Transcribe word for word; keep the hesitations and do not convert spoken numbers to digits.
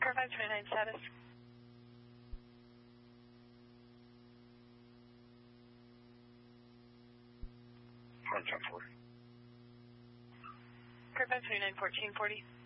Car five twenty-nine status. One ten forty. Car five twenty-nine fourteen forty.